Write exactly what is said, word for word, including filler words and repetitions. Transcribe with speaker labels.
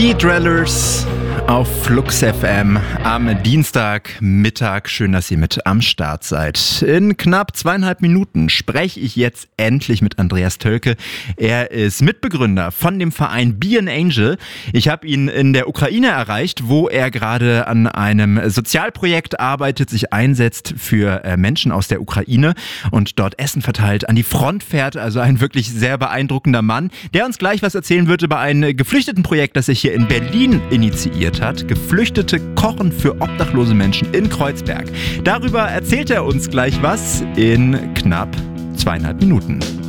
Speaker 1: Die Drellers auf Flux F M am Dienstagmittag. Schön, dass ihr mit am Start seid. In knapp zweieinhalb Minuten spreche ich jetzt endlich mit Andreas Tölke. Er ist Mitbegründer von dem Verein Be an Angel. Ich habe ihn in der Ukraine erreicht, wo er gerade an einem Sozialprojekt arbeitet, sich einsetzt für Menschen aus der Ukraine und dort Essen verteilt, an die Front fährt. Also ein wirklich sehr beeindruckender Mann, der uns gleich was erzählen wird über ein Geflüchtetenprojekt, das sich hier in Berlin initiiert hat. Geflüchtete kochen für obdachlose Menschen in Kreuzberg. Darüber erzählt er uns gleich was in knapp zweieinhalb Minuten.